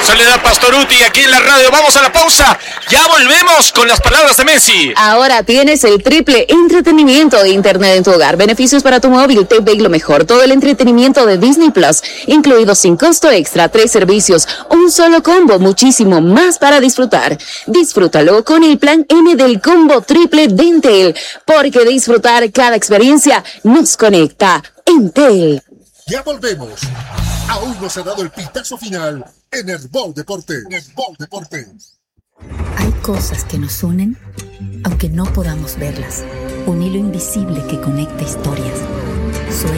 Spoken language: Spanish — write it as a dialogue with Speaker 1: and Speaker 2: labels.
Speaker 1: Soledad Pastorutti aquí en la radio. Vamos a la pausa. Ya volvemos con las palabras de Messi.
Speaker 2: Ahora tienes el triple entretenimiento de internet en tu hogar. Beneficios para tu móvil, TV y lo mejor. Todo el entretenimiento de Disney Plus, incluido sin costo extra, 3 servicios, un solo combo, muchísimo más para disfrutar. Disfrútalo con el plan M del combo triple de Entel, porque disfrutar cada experiencia nos conecta. Entel.
Speaker 3: Ya volvemos. Aún no se ha dado el pitazo final en Herbol Deportes.
Speaker 4: Hay cosas que nos unen, aunque no podamos verlas. Un hilo invisible que conecta historias.